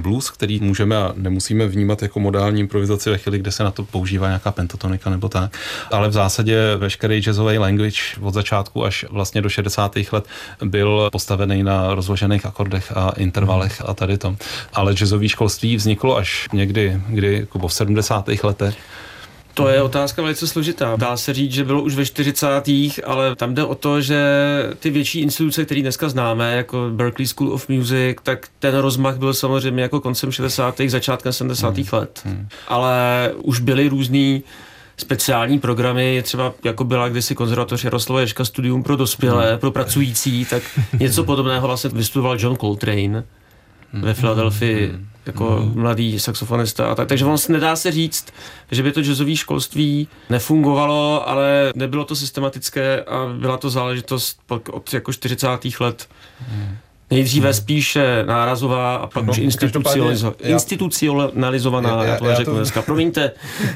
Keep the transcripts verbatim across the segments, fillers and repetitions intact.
blues, který můžeme a nemusíme vnímat jako modální improvizaci ve chvíli, kde se na to používá nějaká pentatonika nebo tak, ale v zásadě veškerý jazzový language od začátku až vlastně do šedesátých let byl postavený na rozložených akordech a intervalech a tady tom. Ale jazzové školství vzniklo až někdy, kdy jako v sedmdesátých letech. To je otázka velice složitá. Dá se říct, že bylo už ve čtyřicátých ale tam jde o to, že ty větší instituce, které dneska známe, jako Berklee School of Music, tak ten rozmach byl samozřejmě jako koncem šedesátých začátkem sedmdesátých hmm. let. Hmm. Ale už byly různý speciální programy, třeba jako byla kdysi konzervatoř Jaroslava Ježka Studium pro dospělé, hmm. pro pracující, tak něco podobného vlastně vystudoval John Coltrane hmm. ve Filadelfii. Hmm. jako mm. mladý saxofonista a tak. Takže vlastně nedá se říct, že by to jazzové školství nefungovalo, ale nebylo to systematické a byla to záležitost od jako čtyřicátých let. Mm. Nejdříve spíše nárazová a pak no, už institucionalizo- já, institucionalizovaná, já, já, já to neřeknu to... dneska. Promiňte,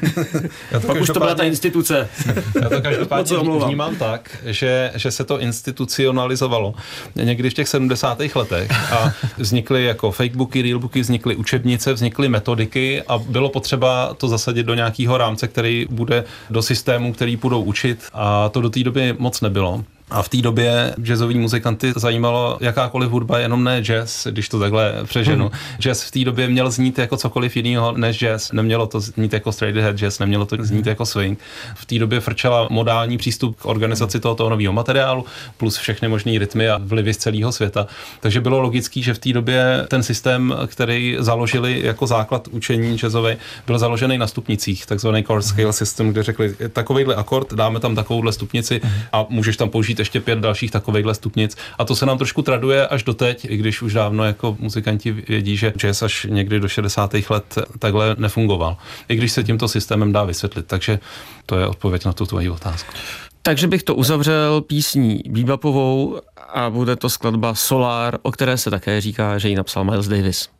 to pak už to byla ta instituce. Já to každopádně vnímám tak, že, že se to institucionalizovalo někdy v těch sedmdesátých letech a vznikly jako fakebooky, realbooky, vznikly učebnice, vznikly metodiky a bylo potřeba to zasadit do nějakého rámce, který bude do systému, který budou učit a to do té doby moc nebylo. A v té době jazzový muzikanty zajímalo jakákoliv hudba, jenom ne jazz, když to takhle přeženu. Hmm. Jazz v té době měl znít jako cokoliv jiného než jazz. Nemělo to znít jako straight ahead jazz, nemělo to znít jako swing. V té době frčela modální přístup k organizaci tohoto nového materiálu, plus všechny možné rytmy a vlivy z celého světa. Takže bylo logický, že v té době ten systém, který založili jako základ učení jazzové, byl založený na stupnicích, takzvaný chord scale system, kde řekli, takovejhle akord, dáme tam takovouhle stupnici a můžeš tam použít ještě pět dalších takovejhle stupnic. A to se nám trošku traduje až doteď, i když už dávno jako muzikanti vědí, že jazz až někdy do šedesátých let takhle nefungoval. I když se tímto systémem dá vysvětlit. Takže to je odpověď na tu tvoji otázku. Takže bych to uzavřel písní bebopovou a bude to skladba Solar, o které se také říká, že ji napsal Miles Davis.